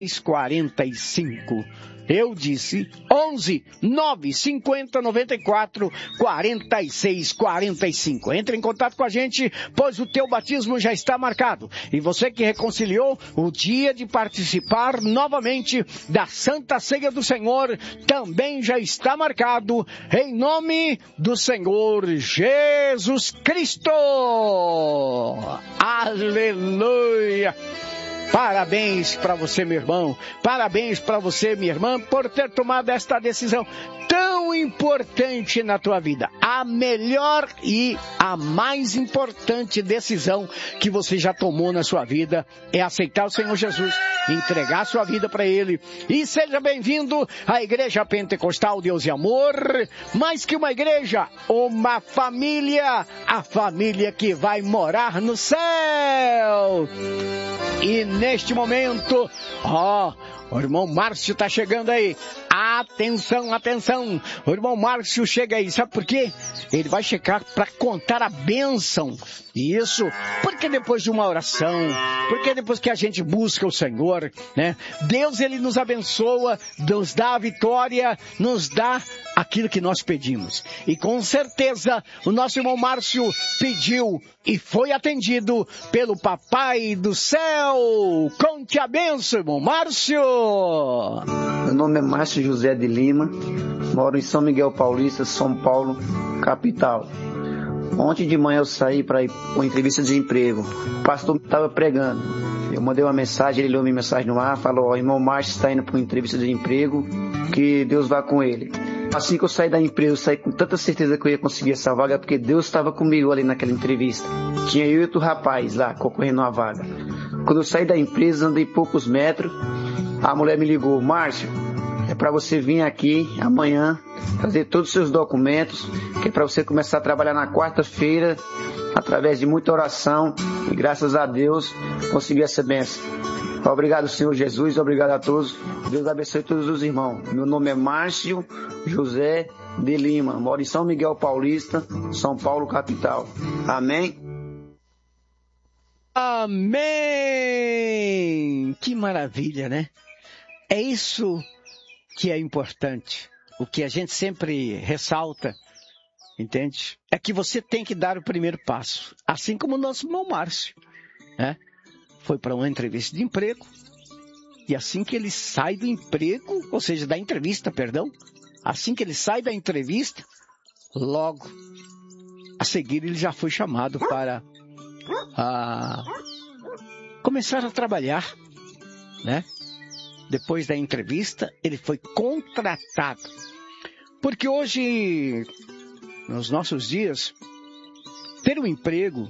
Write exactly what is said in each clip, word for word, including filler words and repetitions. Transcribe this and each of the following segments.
quarenta e cinco. Eu disse onze nove cinquenta noventa e quatro quarenta e seis quarenta e cinco. Entre em contato com a gente, pois o teu batismo já está marcado. E você que reconciliou o dia de participar novamente da Santa Ceia do Senhor também já está marcado em nome do Senhor Jesus Cristo. Aleluia! Parabéns para você, meu irmão. Parabéns para você, minha irmã, por ter tomado esta decisão tão importante na tua vida. A melhor e a mais importante decisão que você já tomou na sua vida é aceitar o Senhor Jesus, entregar sua vida para Ele. E seja bem-vindo à Igreja Pentecostal Deus e Amor. Mais que uma igreja, uma família. A família que vai morar no céu. E neste momento, ó, o irmão Márcio está chegando aí. Atenção, atenção. O irmão Márcio chega aí. Sabe por quê? Ele vai chegar para contar a bênção. Isso, porque depois de uma oração, porque depois que a gente busca o Senhor, né? Deus, Ele nos abençoa, nos dá a vitória, nos dá aquilo que nós pedimos. E com certeza, o nosso irmão Márcio pediu e foi atendido pelo Papai do Céu. Conte a bênção, irmão Márcio. Meu nome é Márcio José de Lima, moro em São Miguel Paulista, São Paulo, capital. Ontem de manhã eu saí para ir para uma entrevista de emprego. O pastor estava pregando. Eu mandei uma mensagem, ele leu minha mensagem no ar, falou, ó, irmão Márcio está indo para uma entrevista de emprego, que Deus vá com ele. Assim que eu saí da empresa, eu saí com tanta certeza que eu ia conseguir essa vaga, porque Deus estava comigo ali naquela entrevista. Tinha eu e outro rapaz lá, concorrendo a uma vaga. Quando eu saí da empresa, andei poucos metros, a mulher me ligou, Márcio, é para você vir aqui amanhã, trazer todos os seus documentos, que é para você começar a trabalhar na quarta-feira, através de muita oração, e graças a Deus, consegui essa bênção. Obrigado, Senhor Jesus, obrigado a todos. Deus abençoe todos os irmãos. Meu nome é Márcio José de Lima, moro em São Miguel Paulista, São Paulo, capital. Amém? Amém! Que maravilha, né? É isso que é importante. O que a gente sempre ressalta, entende? É que você tem que dar o primeiro passo. Assim como o nosso irmão Márcio, né? Foi para uma entrevista de emprego. E assim que ele sai do emprego, ou seja, da entrevista, perdão. Assim que ele sai da entrevista, logo a seguir ele já foi chamado para a começar a trabalhar, né? Depois da entrevista, ele foi contratado. Porque hoje, nos nossos dias, ter um emprego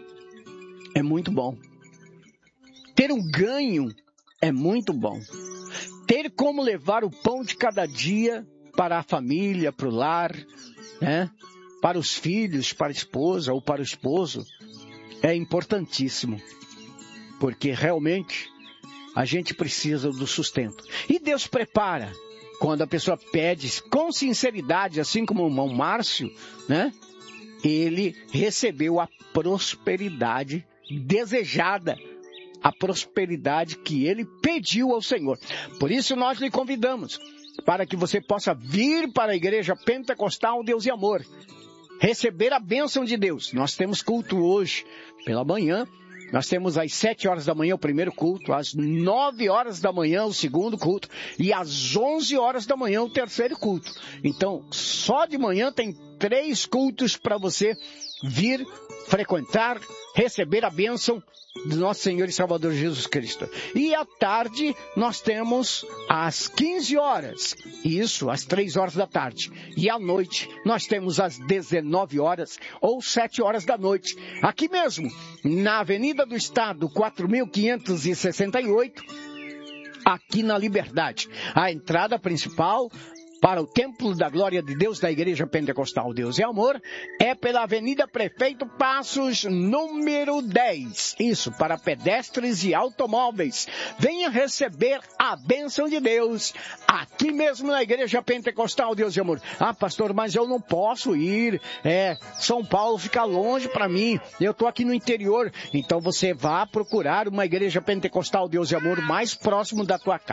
é muito bom. Ter um ganho é muito bom. Ter como levar o pão de cada dia para a família, para o lar, né? Para os filhos, para a esposa ou para o esposo, é importantíssimo. Porque realmente a gente precisa do sustento. E Deus prepara. Quando a pessoa pede com sinceridade, assim como o irmão Márcio, né? Ele recebeu a prosperidade desejada. A prosperidade que ele pediu ao Senhor. Por isso nós lhe convidamos para que você possa vir para a Igreja Pentecostal Deus e Amor. Receber a bênção de Deus. Nós temos culto hoje pela manhã. Nós temos às sete horas da manhã o primeiro culto, às nove horas da manhã o segundo culto e às onze horas da manhã o terceiro culto. Então, só de manhã tem três cultos para você vir frequentar, receber a bênção do nosso Senhor e Salvador Jesus Cristo. E à tarde nós temos às quinze horas, isso, às três horas da tarde. E à noite nós temos às dezenove horas ou sete horas da noite. Aqui mesmo, na Avenida do Estado, quatro mil quinhentos e sessenta e oito, aqui na Liberdade. A entrada principal para o Templo da Glória de Deus da Igreja Pentecostal Deus e Amor, é pela Avenida Prefeito Passos, número dez. Isso, para pedestres e automóveis. Venha receber a bênção de Deus aqui mesmo na Igreja Pentecostal Deus e Amor. Ah, pastor, mas eu não posso ir. É, São Paulo fica longe para mim. Eu estou aqui no interior. Então você vá procurar uma Igreja Pentecostal Deus e Amor mais próximo da tua casa.